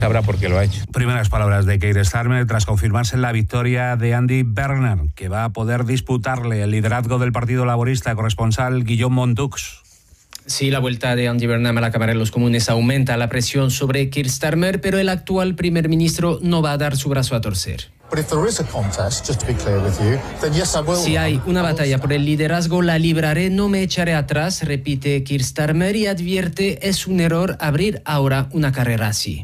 Sabrá por qué lo ha hecho. Primeras palabras de Keir Starmer tras confirmarse la victoria de Andy Burnham, que va a poder disputarle el liderazgo del Partido Laborista. Corresponsal Guillaume Montux. Sí, la vuelta de Andy Burnham a la Cámara de los Comunes aumenta la presión sobre Keir Starmer, pero el actual primer ministro no va a dar su brazo a torcer. Si hay una batalla por el liderazgo, la libraré, no me echaré atrás, repite Keir Starmer y advierte, es un error abrir ahora una carrera así.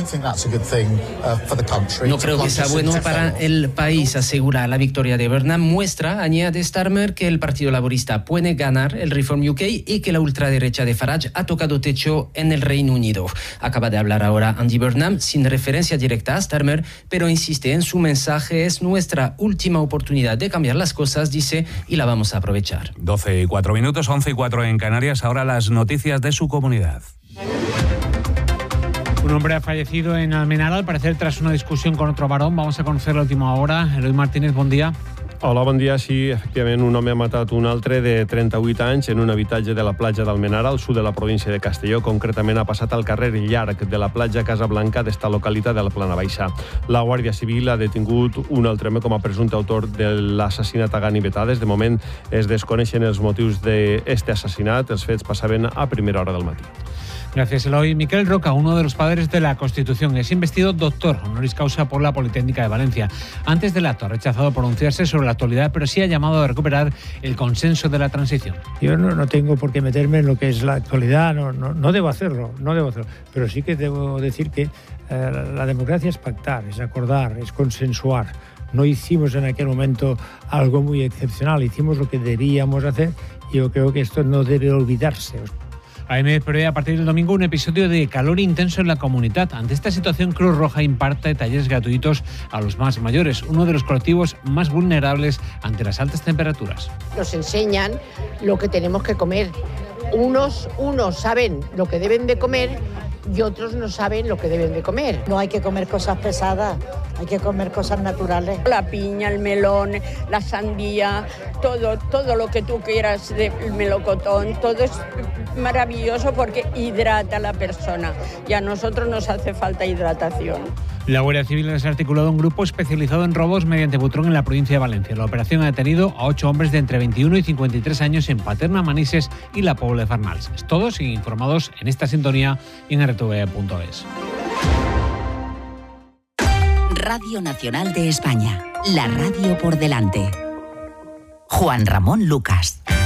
No creo que sea bueno para el país, asegura. La victoria de Burnham muestra, añade Starmer, que el Partido Laborista puede ganar el Reform UK y que la ultraderecha de Farage ha tocado techo en el Reino Unido. Acaba de hablar ahora Andy Burnham, sin referencia directa a Starmer, pero insiste en su mensaje, es nuestra última oportunidad de cambiar las cosas, dice, y la vamos a aprovechar. 12:04, 11:04 en Canarias, ahora las noticias de su comunidad. Un hombre ha fallecido en Almenara, al parecer tras una discusión con otro varón. Vamos a conocer la última hora. Eloi Martínez, bon dia. Hola, bon dia. Sí, efectivament, un home ha matat un altre de 38 anys en un habitatge de la platja d'Almenara, al sud de la província de Castelló. Concretament ha passat al carrer llarg de la platja Casablanca d'esta localitat de la Plana Baixa. La Guàrdia Civil ha detingut un altre home com a presumpte autor de l'assassinat a Ganivetades. De moment es desconeixen els motius d'este assassinat. Els fets passaven a primera hora del matí. Gracias, Eloy. Miquel Roca, uno de los padres de la Constitución, es investido doctor honoris causa por la Politécnica de Valencia. Antes del acto ha rechazado pronunciarse sobre la actualidad, pero sí ha llamado a recuperar el consenso de la transición. Yo no tengo por qué meterme en lo que es la actualidad, no debo hacerlo, pero sí que debo decir que la democracia es pactar, es acordar, es consensuar. No hicimos en aquel momento algo muy excepcional, hicimos lo que debíamos hacer y yo creo que esto no debe olvidarse. AEMET prevé a partir del domingo un episodio de calor intenso en la comunidad. Ante esta situación, Cruz Roja imparte talleres gratuitos a los más mayores, uno de los colectivos más vulnerables ante las altas temperaturas. Nos enseñan lo que tenemos que comer. Unos saben lo que deben de comer y otros no saben lo que deben de comer. No hay que comer cosas pesadas, hay que comer cosas naturales. La piña, el melón, la sandía, todo lo que tú quieras del melocotón, todo es maravilloso porque hidrata a la persona y a nosotros nos hace falta hidratación. La Guardia Civil ha desarticulado un grupo especializado en robos mediante butrón en la provincia de Valencia. La operación ha detenido a 8 hombres de entre 21 y 53 años en Paterna, Manises y la Pobla de Farnals. Todos siguen informados en esta sintonía y en rtv.es. Radio Nacional de España, la radio por delante. Juan Ramón Lucas.